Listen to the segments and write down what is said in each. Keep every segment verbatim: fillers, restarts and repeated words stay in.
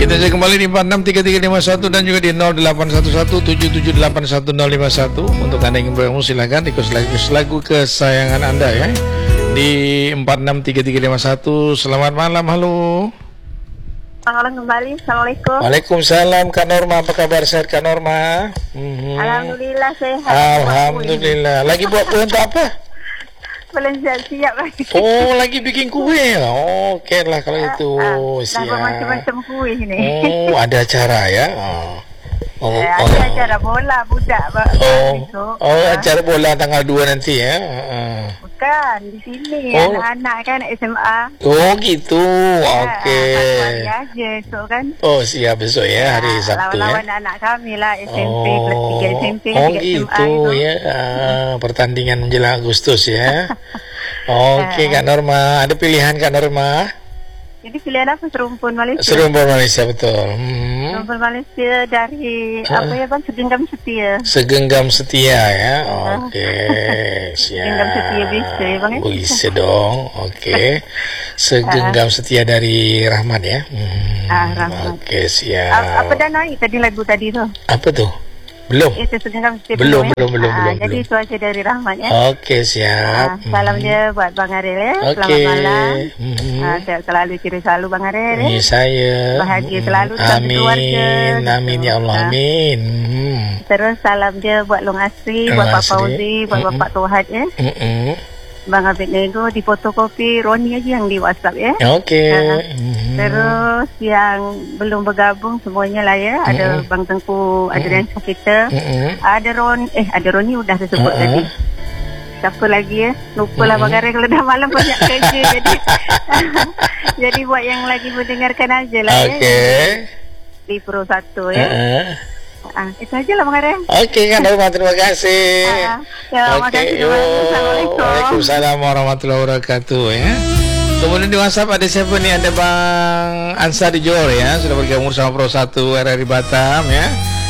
Kita aja kembali di empat enam tiga tiga lima satu dan juga di nol delapan satu satu tujuh tujuh delapan satu nol lima satu. Untuk Anda yang ingin bergabung silahkan ikut lagu-lagu kesayangan Anda ya. Di empat enam tiga tiga lima satu. Selamat malam, halo. Malam kembali, Assalamualaikum. Waalaikumsalam, Kak Norma, apa kabar sehat Kak Norma? Hmm. Alhamdulillah sehat. Alhamdulillah. Lagi buat kue untuk apa? Belum siap lagi. Oh, lagi bikin kue. Oh, oke lah kalau itu. Uh, uh, siap. Macam-macam kue ini. Oh, ada acara ya. Oh. Oh, eh, oh. ada acara bola budak. Oh, besok. oh uh. acara bola tanggal dua nanti ya. Uh. Bukan, di sini oh. anak-anak kan S M A. Oh gitu, ya, oke. Okay. Hari aja esok kan. Oh siap besok ya, hari ya, Sabtu ya. Lawan anak kami lah S M P, oh. kelas tiga S M P, oh, tiga gitu, S M A itu. Ya, uh, pertandingan menjelang Agustus ya. Oke okay, Kak Norma, ada pilihan Kak Norma? Jadi pilihan apa? Serumpun Malaysia. Serumpun Malaysia betul. Hmm. Serumpun Malaysia dari uh, apa ya bang? Segenggam setia. Segenggam setia ya. Oke, okay. Siap. Segenggam setia bisa ya bang? Oh, bisa dong. Oke. Okay. Segenggam setia dari Rahmat ya. Hmm. Ah, Rahmat. Oke okay, siap. A apa dah naik tadi lagu tadi tu? Apa tuh? Belum. Itu segenggam setia. Belum, belum, belum, ah, belum. Jadi belum. itu aja dari Rahmat ya. Oke okay, siap. Ah, salam hmm. dia buat Bang Arel ya. Okay. Selamat malam. Hmm. Ah, sehat selalu, ciri selalu Bang Arel ya. Ini saya. Bahagia selalu hmm. Amin. keluarga. Amin ya Allah. Amin. Hmm. Terus salam dia buat Long Asri, buat Pak Fauzi, buat mm-mm. Bapak Tohat ya. Mm-mm. Bang Abid Nego di fotokopi Roni aja yang di WhatsApp ya. Oke. Okay. Uh, mm-hmm. Terus yang belum bergabung semuanya lah ya. Mm-hmm. Ada Bang Tengku Adrian mm-hmm. kita. Mm-hmm. Ada Ron, eh ada Roni udah disebut mm-hmm. tadi. Siapa lagi ya? Lupa lah mm-hmm. Bang Arel kalau dah malam banyak kerja jadi. Jadi buat yang lagi mendengarkan aja lah okay. ya. Oke. Di Pro satu ya. Uh-huh. Ah, itu aja lah Bang Arel. Oke kan Norma, terima kasih. Ah, ya, Oke, okay, yuk. Assalamualaikum. Waalaikumsalam warahmatullahi wabarakatuh ya. Kemudian di WhatsApp ada siapa nih? Ada Bang Ansar di Johor ya, sudah bergabung sama Pro satu R R I Batam ya.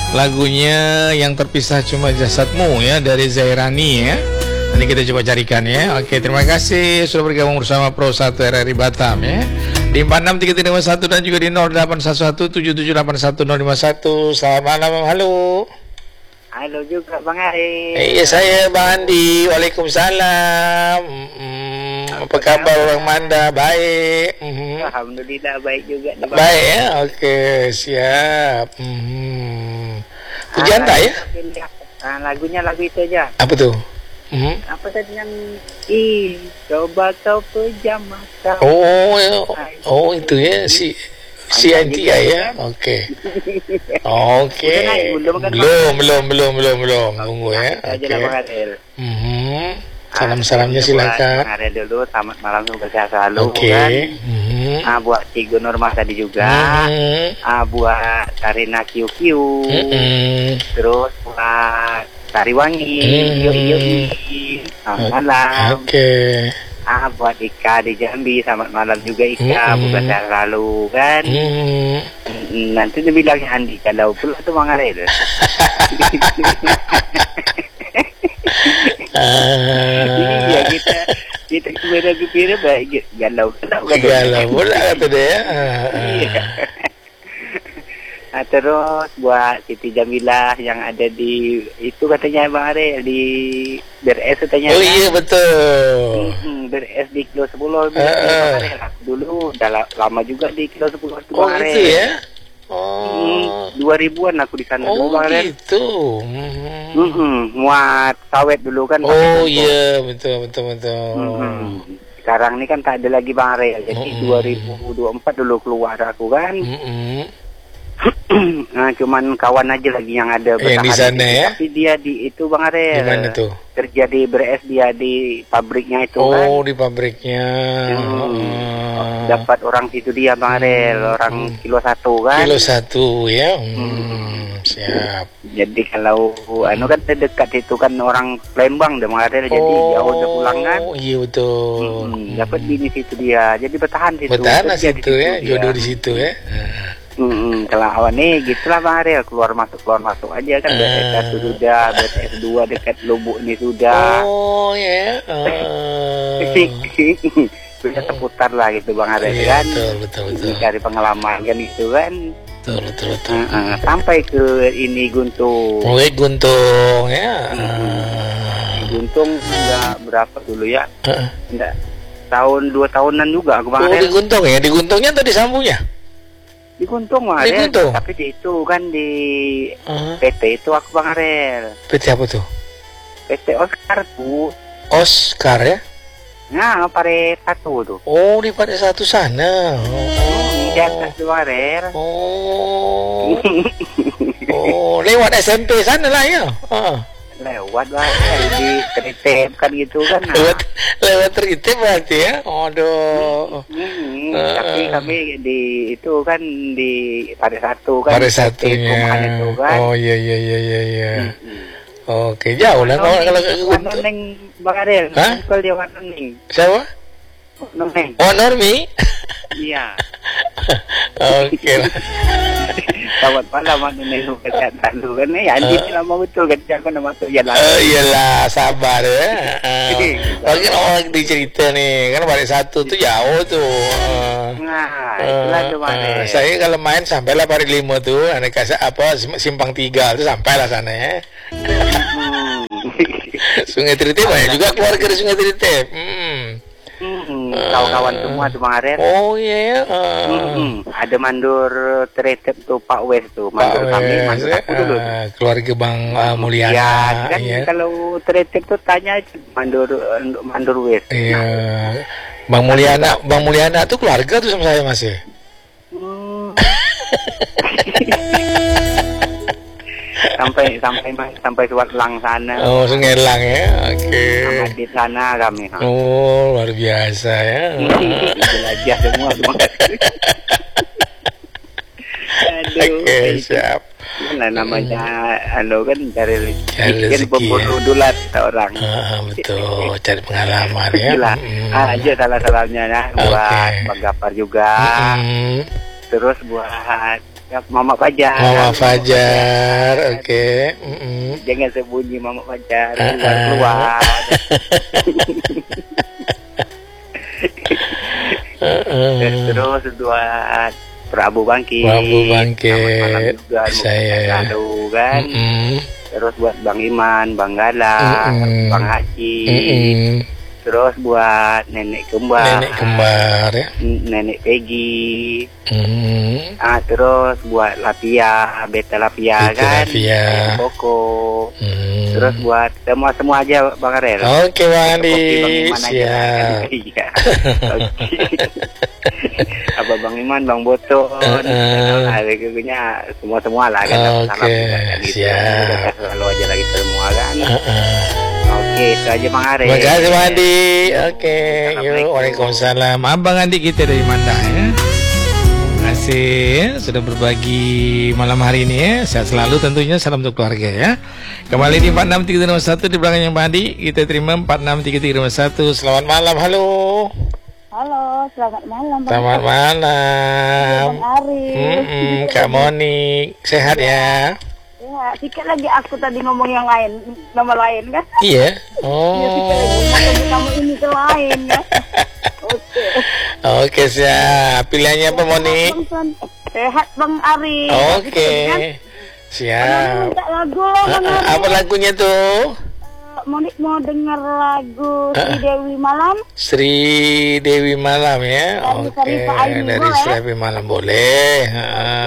Lagunya Yang Terpisah Cuma Jasadmu ya dari Zairani ya. Nanti kita coba carikan ya. Oke, terima kasih sudah bergabung bersama Pro satu R R I Batam ya. Di empat enam tiga tiga lima satu dan juga di nol delapan satu satu tujuh tujuh delapan satu nol lima satu. Selamat malam, halo. Halo juga Bang Ari. Eh, iya saya Bang Andi. Waalaikumsalam. Hmm, apa kabar orang Manda? Baik. Hmm. Alhamdulillah baik juga. Baik Bang. Ya, oke siap. Hmm. Hujan tak ya? Nah, lagunya lagu itu aja. Apa tuh? Hmm. Apa tadi yang ih coba kau pejam mata. Oh, ya. Oh itu ya si si Antia ya. Oke. Oke. Belum belum belum belum belum. Tunggu ya. Oke. Hmm. Salam-salamnya silakan. Bang Arel dulu, selamat malam semoga sehat selalu. Oke. Hmm. Ah buat Cigo Norma tadi juga. Hmm. Ah buat Karina Q Q. Hmm. Terus buat Sariwangi, hmm. yoi yoi, selamat malam. Oke. Okay. Ah buat Ika di Jambi, selamat malam juga Ika, hmm. bukan sehat selalu kan. Hmm. Nanti dia bilangnya Andi kalau pula tu Bang Arel. Iya kita kita kira-kira baik galau galau galau pula kata dia. Nah, terus buat Siti Jamilah yang ada di itu katanya Bang Arel di B R S katanya. Oh kan? Iya betul. Hmm, B R S di kilo sepuluh. Uh, uh. Dulu udah lama juga di kilo sepuluh itu oh, Bang Arel. Gitu ya. Oh. Hmm, dua ribuan aku di sana oh, dulu Bang Arel. Gitu. Hmm. Hmm, muat sawit dulu kan. Oh iya betul betul betul. Hmm. Sekarang ini kan tak ada lagi Bang Arel. Jadi mm-hmm. dua ribu dua puluh empat dulu keluar aku kan. Mm-hmm. Nah, cuman kawan aja lagi yang ada yang di sana ya. Tapi dia di itu Bang Arel. Di mana tuh? Kerja di B R S dia di pabriknya itu oh, kan. Oh, di pabriknya. Hmm. Hmm. Dapat orang situ dia Bang Arel, hmm. orang kilo satu kan. Kilo satu ya. Hmm. Hmm. Siap. Jadi kalau anu kan dekat itu kan orang Palembang deh Bang Arel, jadi oh, jauh udah pulang kan. Oh, iya betul. Hmm. Dapat bini situ dia. Jadi bertahan situ. Bertahan situ ya, jodoh di situ ya. Hmm, kalau awan nih gitulah Bang Arel, keluar masuk keluar masuk aja kan. B T S satu sudah, B T S dua dekat Lubuk ini sudah. Oh ya. Yeah. Uh. bisa seputar lah gitu Bang Ares Iya, kan. betul, betul, betul. Dari pengalaman kan itu kan. Betul, betul, betul. Uh, uh, sampai ke ini Guntung. Oke, Guntung ya. Hmm. Guntung enggak berapa dulu ya? Uh. Enggak. Tahun dua tahunan juga aku Bang Oh, Ares. di Guntung ya? Di Guntungnya atau di Sambunya? Di Guntung Bang Di Ares. Guntung? Tapi di itu kan di Uh. P T itu aku Bang Ares. P T apa tuh? P T Oscar tuh. Oscar ya? Nah, pare satu tuh. Oh, di pada satu sana. Oh, Di atas tuh Bang Ares. oh, oh, lewat S M P sana lah ya. Ah. Lewat Bang Ares di Tritip kan gitu kan. Nah. Lewat, lewat Tritip berarti ya. Aduh. Hmm, Uh. tapi kami di itu kan di pada satu kan. Pada P T satunya. Kumahan itu kan. Oh iya iya iya iya. iya. Hmm. Oke, jauh lah kalau kalau ke Warna Guntung. neng Bang Adel. Hah? Kalau dia warna neng. Siapa? Neng. Oh, Normi. Iya. Oke lah. Selamat malam Anu Neng kesehatan lu kan ya. Andi uh. lama betul kan aku nama masuk jalan. Oh iyalah, sabar ya. Lagi orang dicerita nih, kan balik satu tuh jauh tuh. Uh, nah, itulah uh, tuh Bang. uh, saya kalau main sampailah balik lima tuh, anak kasih apa simpang tiga tuh sampailah sana ya. Hmm. Sungai Tritip banyak juga keluarga di Sungai Tritip. Hmm. Hmm, kawan-kawan semua tuh Bang Ares. Oh iya ya. Uh. Hmm, ada mandur Tritip tuh Pak Wes tuh, mandur Pak kami, Wes, mandur aku dulu. Uh, keluarga Bang uh, Mulyana. Ya, kan ya. kalau Tritip tuh tanya mandur mandur Wes. Iya. Bang Mulyana, Bang Mulyana tuh keluarga tuh sama saya masih. Hmm. sampai sampai sampai Suat Lang sana. Oh, Sungai Lang ya. Oke. Okay. Di sana kami. Ha. Oh, luar biasa ya. Belajar semua semua. Aduh. Oke, okay, siap. Nah, namanya anu kan cari cari rezeki pemburu dulat orang. Ah, betul, cari pengalaman ya. Gila. Hmm. Ah, aja salah-salahnya ya buat Okay. Bang Gapar juga. Hmm. Terus buat ya, Mama Fajar. Mama Fajar, oke. Okay. Mm-mm. Jangan sembunyi Mama Fajar, Uh-uh. keluar-keluar. Uh-uh. Terus buat Prabu Bangkit. Prabu Bangkit. Selamat malam juga, Saya lalu kan. Mm-mm. Terus buat Bang Iman, Bang Gala, Mm-mm. Bang Haji. Mm-mm. Terus buat nenek kembar, Nenek kembar ya. nenek Peggy. Mm. Ah, terus buat Lapia, Beta Lapia Beta kan. Lapia. Koko. Mm. Terus buat semua-semua aja Bang Arel. Oke, Bang Andi. Bang Iman aja lah, kan. Siap. Iya. Oke. Apa Bang Iman, Bang Boto, Uh-uh. punya semua-semua lah kan. Oke, Salam juga kan, gitu. siap. Selalu aja lagi semua kan. Uh-uh. Oke, itu aja Bang Arel. Terima kasih Bang Andi. Oke, yuk. Assalamualaikum. Waalaikumsalam. Abang Andi kita dari Manda ya. Terima kasih ya, sudah berbagi malam hari ini ya. Sehat selalu tentunya. Salam untuk keluarga ya. Kembali di empat enam tiga lima satu di belakangnya Bang Andi. Kita terima empat enam tiga tiga lima satu. Selamat malam. Halo. Halo, selamat malam Bang. Selamat malam. Bang Ari. Mm-mm, Kak Monik. Sehat ya? Ya, sedikit lagi aku tadi ngomong yang lain, nama lain kan? Iya. Ya, sedikit lagi Oh. ngomong kamu ini ke lain ya. Oke. Oke, siap. Pilihannya apa Monik? Bang Son. Sehat Bang Ari. Oke. Kan? Siap. Minta lagu loh Bang Ari. Apa lagunya tuh? Monik mau denger lagu Sri Dewi Malam. Sri Dewi Malam ya. Dari Oke. Sarifah Aini Dari boleh? Sri Dewi Malam boleh. Ha.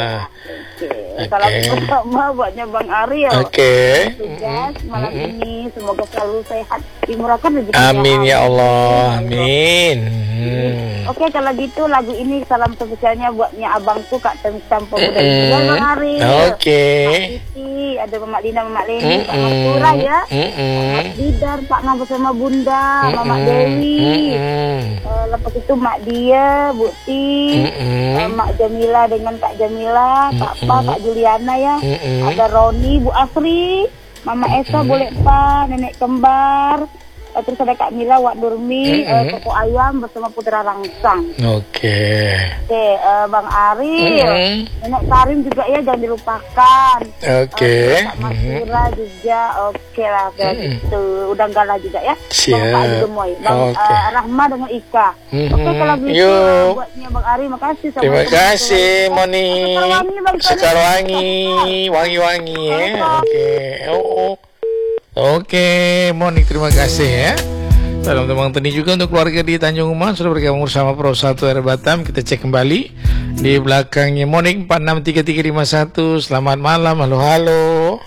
Oke. Salam pertama buatnya Bang Ari ya. Oke. Tugas malam ini semoga selalu sehat dimurahkan rezeki. Amin ya Allah. Amin. Hmm. Oke, kalau gitu lagu ini salam spesialnya buatnya abangku Kak Tensam Pemuda Mm-mm. juga Bang Ari. Oke. Kak Titi, ada Mama Dina, Mama Leni, Pak Mansura ya. Mm-mm. Mas Didar, Pak Ngam bersama Bunda, Mama Mm-mm. Dewi. Mm-mm. Uh, lepas itu Mak Dia, Bukti, Mm-mm. uh, Mak Jamila dengan Kak Jamila, Kak Pa, Mm-mm. Kak Juliana ya. Mm-mm. Ada Roni, Bu Asri, Mama Esa, boleh Pa, Nenek Kembar, Uh, terus ada Kak Mila, Wak Nurmi, Mm-hmm. uh, Toko Ayam bersama Putra Langsang. Oke. Oke, uh, Bang Aril, Mm-hmm. Nenek Karim juga ya jangan dilupakan. Oke. Uh, Kak Masira juga, oke lah, begitu. Udah enggak lah juga ya. Siap. Bang Pak Gemoy, Bang Oke. uh, Rahma dengan Ika. Mm-hmm. Oke, kalau gitu Yuk. buatnya Bang Ari, makasih. Terima kasih, Moni. Sekarwangi, Bang Tony. Sekarwangi, wangi-wangi ya. Oke. Oh. Oke, Moni, terima kasih ya. Salam teman Tani juga untuk keluarga di Tanjung Uman sudah bergabung bersama Pro satu R Batam. Kita cek kembali di belakangnya Monik empat enam tiga tiga lima satu. Selamat malam. Halo halo.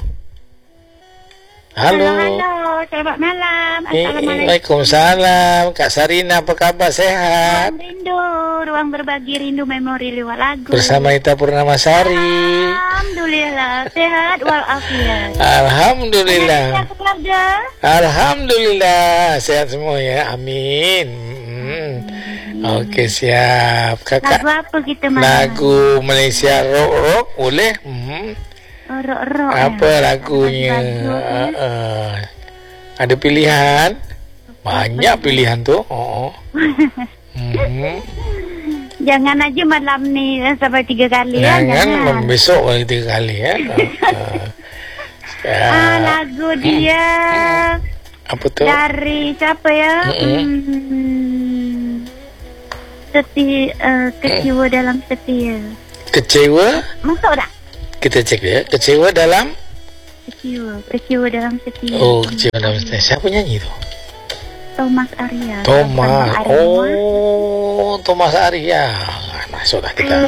Halo. Halo, halo. Selamat malam. Assalamualaikum. Waalaikumsalam. Kak Sarina, apa kabar? Sehat? Ruang rindu, ruang berbagi rindu memori lewat lagu. Bersama Ita Purnamasari. Alhamdulillah, sehat walafiat. Alhamdulillah. Sehat keluarga. Alhamdulillah sehat semua ya. Amin. Hmm. Oke, siap. Kakak. Lagu apa kita malam? Lagu Malaysia rock rock boleh? Hmm. Rock-rock. Apa ya. lagunya? Lagu, Uh, uh. Ada pilihan? Banyak pilihan tuh. Oh. Hmm. Jangan aja malam nih sampai tiga kali ya. Jangan, Jangan. besok lagi tiga kali ya. Uh, uh. Ah, lagu dia Apa tuh? dari siapa ya? Mm-mm. Hmm, seti, uh, kecewa dalam setia. Kecewa? Masuk tak? Kita cek ya. Kecewa dalam? Kecewa, kecewa dalam setia. Oh, kecewa dalam setia. Siapa nyanyi itu? Thomas Arya. Thomas. Sama Arya. Oh, Thomas Arya. Masuk dah kita.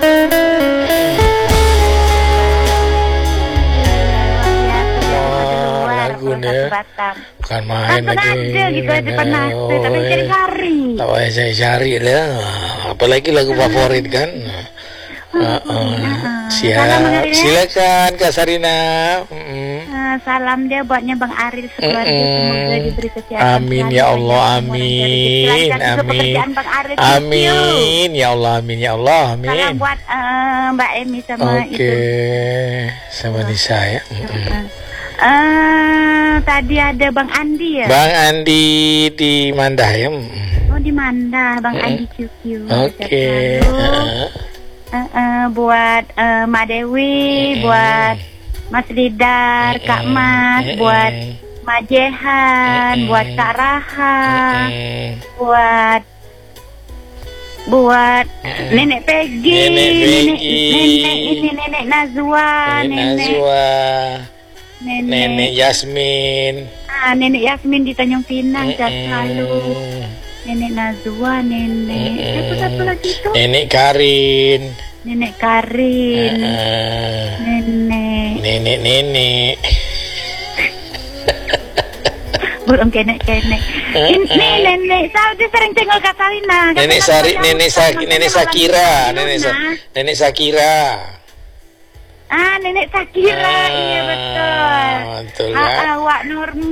Oh, lagunya. Bukan main Kan lagi. ada gitu di depan nasi, tapi cari-cari. Tak payah cari-cari lah. Apalagi lagu favorit kan. Uh, uh. Siap. Silakan Kak Sarina. Mm-mm. Uh, salam dia buatnya Bang Aril sekeluarga, Mm-mm. semoga diberi kesehatan. Amin selalu, ya Allah, banyak amin, umur dan rezeki. Lancar juga amin, pekerjaan Bang Aril. Thank you. amin, ya Allah, amin, ya Allah, Salam amin. buat uh, Mbak Emi sama Oke, itu. sama Nisa ya. Mm-mm. Uh, tadi ada Bang Andi ya. Bang Andi di Mandah ya. Mm. Oh di Manda, Bang Mm. Andi Q Q. Oke. Uh, uh, buat uh, Mak Dewi, Mm. buat Mas Lidar, Mm-mm. Kak Mas, Mm-mm. buat Mak Jehan, Mm-mm. buat Kak Raha, Mm-mm. buat buat Mm-mm. Nenek Peggy, Nenek nenek, Peggy. nenek ini Nenek Nazwa, Nenek nenek Nazwa, nenek, Nenek Yasmin. ah, nenek Yasmin di Tanjung Pinang, sehat Mm-mm. selalu. Nenek Nazwa, nenek Mm-mm. siapa satu lagi itu? Nenek Karin. Nenek Karin, Uh, nenek Nenek-nenek. belum kenek-kenek. Ini nenek Saudi sering tinggal Kak Sarina. Nenek Sari, Nenek Saki, Nenek Sakira, Nenek Sa, Nenek Sakira. Ah, Nenek Sakira, Ah, iya betul. betul Ah, ya. ah, Wak Nurmi.